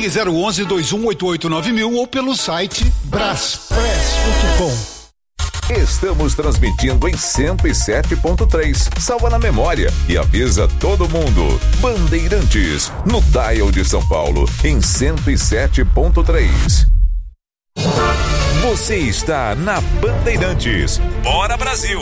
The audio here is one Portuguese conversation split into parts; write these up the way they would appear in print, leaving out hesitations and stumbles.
Ligue 011-2188-9000 ou pelo site braspress.com. Estamos transmitindo em 107.3. Salva na memória e avisa todo mundo. Bandeirantes, no dial de São Paulo, em 107.3. Você está na Bandeirantes. Bora Brasil!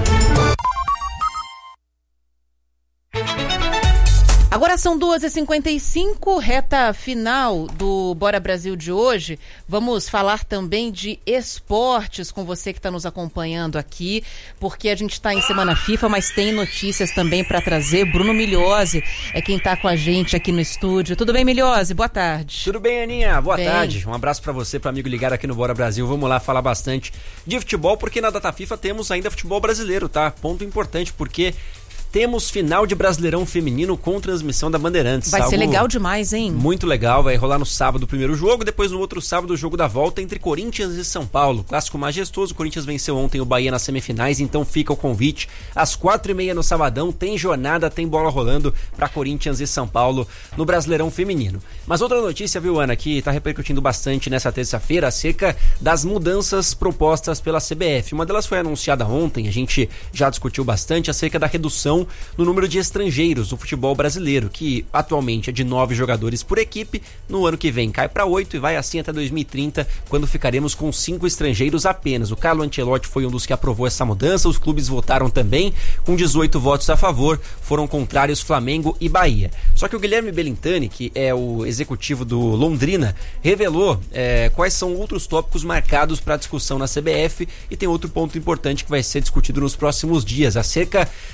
Agora são 2h55, reta final do Bora Brasil de hoje. Vamos falar também de esportes com você que está nos acompanhando aqui, porque a gente está em Semana FIFA, mas tem notícias também para trazer. Bruno Migliozzi é quem está com a gente aqui no estúdio. Tudo bem, Migliozzi? Boa tarde. Tudo bem, Aninha? Boa tarde. Um abraço para você, para amigo ligado aqui no Bora Brasil. Vamos lá falar bastante de futebol, porque na data FIFA temos ainda futebol brasileiro, tá? Ponto importante, porque temos final de Brasileirão Feminino com transmissão da Bandeirantes. Vai ser legal demais, hein? Muito legal. Vai rolar no sábado o primeiro jogo, depois no outro sábado o jogo da volta entre Corinthians e São Paulo. Clássico majestoso. O Corinthians venceu ontem o Bahia nas semifinais, então fica o convite. Às 4h30 no sabadão tem jornada, tem bola rolando para Corinthians e São Paulo no Brasileirão Feminino. Mas outra notícia, viu, Ana, que tá repercutindo bastante nessa terça-feira acerca das mudanças propostas pela CBF. Uma delas foi anunciada ontem, a gente já discutiu bastante acerca da redução no número de estrangeiros do futebol brasileiro, que atualmente é de 9 jogadores por equipe. No ano que vem cai para 8 e vai assim até 2030, quando ficaremos com 5 estrangeiros apenas. O Carlo Ancelotti foi um dos que aprovou essa mudança, os clubes votaram também, com 18 votos a favor, foram contrários Flamengo e Bahia. Só que o Guilherme Belintani, que é o executivo do Londrina, revelou quais são outros tópicos marcados para discussão na CBF, e tem outro ponto importante que vai ser discutido nos próximos dias, acerca